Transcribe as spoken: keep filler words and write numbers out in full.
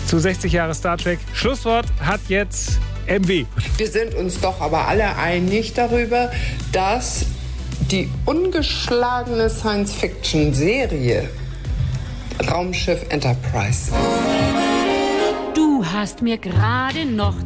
zu sechzig Jahre Star Trek. Schlusswort hat jetzt M W. Wir sind uns doch aber alle einig darüber, dass die ungeschlagene Science-Fiction-Serie Raumschiff Enterprise ist. Du hast mir gerade noch